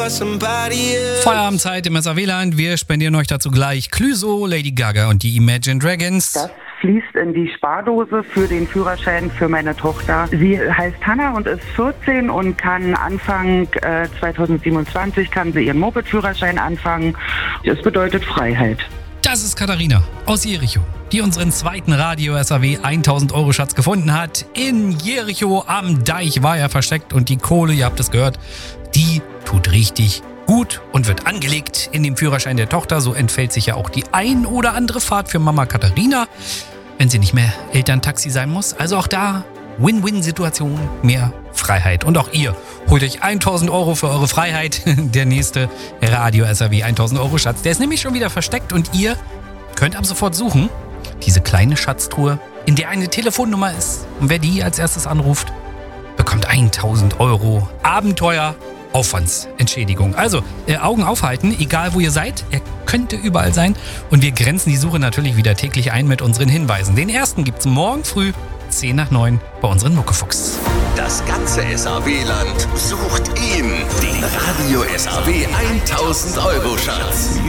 Feierabendzeit im SAW-Land. Wir spendieren euch dazu gleich Clüso, Lady Gaga und die Imagine Dragons. Das fließt in die Spardose für den Führerschein für meine Tochter. Sie heißt Hanna und ist 14 und kann Anfang 2027 kann sie ihren Moped-Führerschein anfangen. Das bedeutet Freiheit. Das ist Katharina aus Jericho, die unseren zweiten Radio-SAW 1000 Euro Schatz gefunden hat. In Jericho am Deich war er versteckt und die Kohle, ihr habt es gehört, die tut richtig gut und wird angelegt in dem Führerschein der Tochter. So entfällt sich ja auch die ein oder andere Fahrt für Mama Katharina, wenn sie nicht mehr Elterntaxi sein muss. Also auch da Win-Win-Situation, mehr Freiheit. Und auch ihr holt euch 1000 Euro für eure Freiheit. Der nächste Radio-SAW 1000 Euro Schatz. Der ist nämlich schon wieder versteckt und ihr könnt ab sofort suchen. Diese kleine Schatztruhe, in der eine Telefonnummer ist. Und wer die als erstes anruft, bekommt 1000 Euro Abenteuer. Aufwandsentschädigung. Also, Augen aufhalten, egal wo ihr seid. Er könnte überall sein. Und wir grenzen die Suche natürlich wieder täglich ein mit unseren Hinweisen. Den ersten gibt's morgen früh 10 nach 9 bei unseren Muckefuchs. Das ganze SAW-Land sucht ihn. Den Radio SAW 1000 Euro Schatz.